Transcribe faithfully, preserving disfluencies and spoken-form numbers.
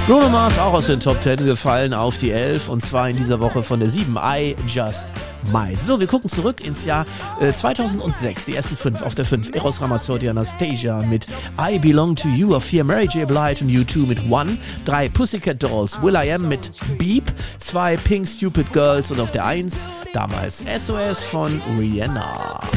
Bruno Mars auch aus den Top zehn gefallen auf die elf und zwar in dieser Woche von der sieben, I Just Might. So, wir gucken zurück ins Jahr äh, zweitausendsechs, die ersten fünf. Auf der fünf Eros Ramazzotti Anastasia mit I Belong to You. Auf vier Mary J. Blige und U zwei mit One. drei Pussycat Dolls, will.i.am mit Beep. zwei Pink Stupid Girls und auf der eins damals S O S von Rihanna.